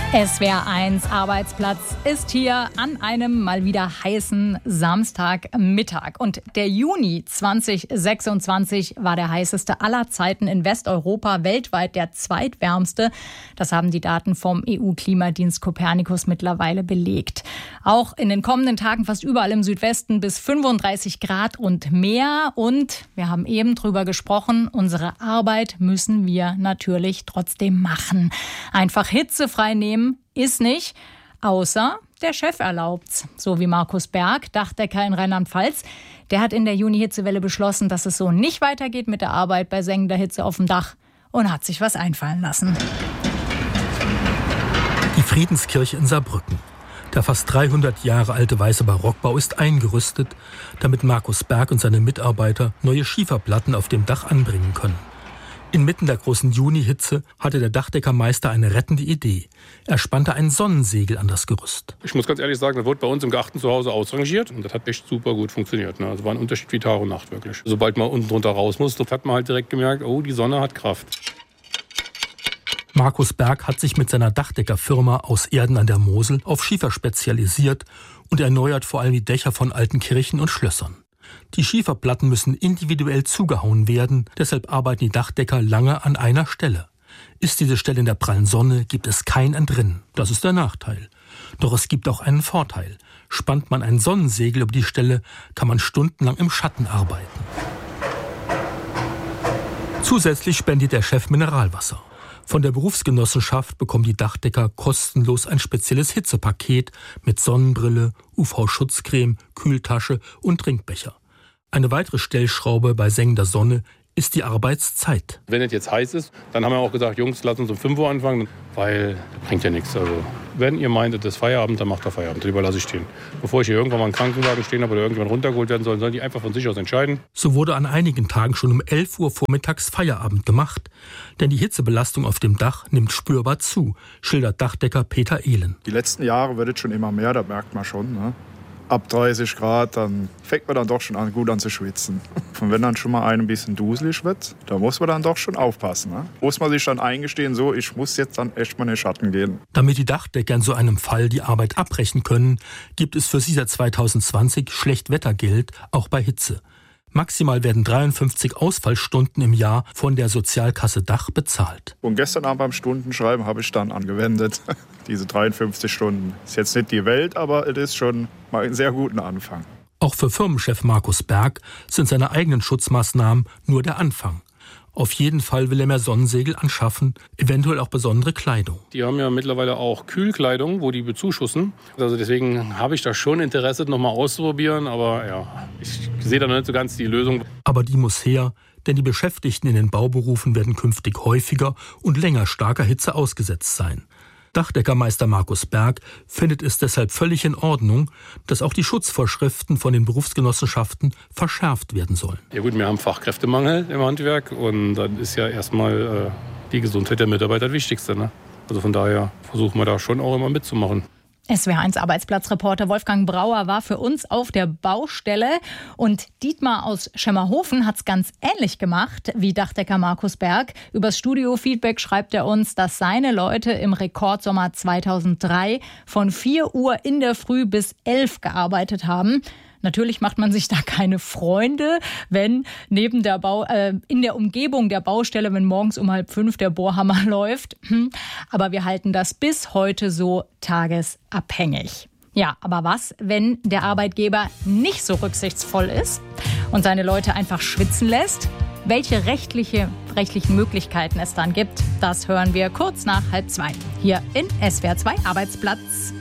SWR1 Arbeitsplatz ist hier an einem mal wieder heißen Samstagmittag. Und der Juni 2026 war der heißeste aller Zeiten in Westeuropa, weltweit der zweitwärmste. Das haben die Daten vom EU-Klimadienst Copernicus mittlerweile belegt. Auch in den kommenden Tagen fast überall im Südwesten bis 35 Grad und mehr. Und wir haben eben drüber gesprochen, unsere Arbeit müssen wir natürlich trotzdem machen. Einfach hitzefrei nehmen ist nicht, außer der Chef erlaubt's. So wie Markus Berg, Dachdecker in Rheinland-Pfalz. Der hat in der Juni-Hitzewelle beschlossen, dass es so nicht weitergeht mit der Arbeit bei sengender Hitze auf dem Dach und hat sich was einfallen lassen. Die Friedenskirche in Saarbrücken. Der fast 300 Jahre alte weiße Barockbau ist eingerüstet, damit Markus Berg und seine Mitarbeiter neue Schieferplatten auf dem Dach anbringen können. Inmitten der großen Junihitze hatte der Dachdeckermeister eine rettende Idee. Er spannte ein Sonnensegel an das Gerüst. Ich muss ganz ehrlich sagen, das wurde bei uns im Garten zu Hause ausrangiert. Und das hat echt super gut funktioniert. Also war ein Unterschied wie Tag und Nacht wirklich. Sobald man unten drunter raus musste, hat man halt direkt gemerkt, oh, die Sonne hat Kraft. Markus Berg hat sich mit seiner Dachdeckerfirma aus Erden an der Mosel auf Schiefer spezialisiert und erneuert vor allem die Dächer von alten Kirchen und Schlössern. Die Schieferplatten müssen individuell zugehauen werden, deshalb arbeiten die Dachdecker lange an einer Stelle. Ist diese Stelle in der prallen Sonne, gibt es kein Entrinnen. Das ist der Nachteil. Doch es gibt auch einen Vorteil. Spannt man ein Sonnensegel über die Stelle, kann man stundenlang im Schatten arbeiten. Zusätzlich spendiert der Chef Mineralwasser. Von der Berufsgenossenschaft bekommen die Dachdecker kostenlos ein spezielles Hitzepaket mit Sonnenbrille, UV-Schutzcreme, Kühltasche und Trinkbecher. Eine weitere Stellschraube bei sengender Sonne ist die Arbeitszeit. Wenn es jetzt heiß ist, dann haben wir auch gesagt, Jungs, lasst uns um 5 Uhr anfangen, weil das bringt ja nichts. Also, wenn ihr meint, es ist Feierabend, dann macht ihr Feierabend, das überlasse ich stehen. Bevor ich hier irgendwann mal einen Krankenwagen stehen habe oder irgendwann runtergeholt werden sollen die einfach von sich aus entscheiden. So wurde an einigen Tagen schon um 11 Uhr vormittags Feierabend gemacht. Denn die Hitzebelastung auf dem Dach nimmt spürbar zu, schildert Dachdecker Peter Ehlen. Die letzten Jahre wird es schon immer mehr, das merkt man schon. Ne? Ab 30 Grad, dann fängt man dann doch schon gut an zu schwitzen. Und wenn dann schon mal ein bisschen duselig wird, da muss man dann doch schon aufpassen. Ne? Muss man sich dann eingestehen, so, ich muss jetzt dann echt mal in den Schatten gehen. Damit die Dachdecker in so einem Fall die Arbeit abbrechen können, gibt es für sie seit 2020 Schlechtwettergeld, auch bei Hitze. Maximal werden 53 Ausfallstunden im Jahr von der Sozialkasse Dach bezahlt. Und gestern Abend beim Stundenschreiben habe ich dann angewendet, diese 53 Stunden. Ist jetzt nicht die Welt, aber es ist schon mal ein sehr guter Anfang. Auch für Firmenchef Markus Berg sind seine eigenen Schutzmaßnahmen nur der Anfang. Auf jeden Fall will er mehr Sonnensegel anschaffen, eventuell auch besondere Kleidung. Die haben ja mittlerweile auch Kühlkleidung, wo die bezuschussen. Also deswegen habe ich da schon Interesse, nochmal auszuprobieren. Aber ja, ich sehe da noch nicht so ganz die Lösung. Aber die muss her, denn die Beschäftigten in den Bauberufen werden künftig häufiger und länger starker Hitze ausgesetzt sein. Dachdeckermeister Markus Berg findet es deshalb völlig in Ordnung, dass auch die Schutzvorschriften von den Berufsgenossenschaften verschärft werden sollen. Ja gut, wir haben Fachkräftemangel im Handwerk und dann ist ja erstmal die Gesundheit der Mitarbeiter das Wichtigste. Ne? Also von daher versuchen wir da schon auch immer mitzumachen. SWR1 Arbeitsplatzreporter Wolfgang Brauer war für uns auf der Baustelle und Dietmar aus Schemmerhofen hat es ganz ähnlich gemacht wie Dachdecker Markus Berg. Übers Studio-Feedback schreibt er uns, dass seine Leute im Rekordsommer 2003 von 4 Uhr in der Früh bis 11 gearbeitet haben. Natürlich macht man sich da keine Freunde, wenn neben der in der Umgebung der Baustelle, wenn morgens um 4:30 der Bohrhammer läuft. Aber wir halten das bis heute so tagesabhängig. Ja, aber was, wenn der Arbeitgeber nicht so rücksichtsvoll ist und seine Leute einfach schwitzen lässt? Welche rechtlichen Möglichkeiten es dann gibt, das hören wir kurz nach 1:30 hier in SWR2 Arbeitsplatz.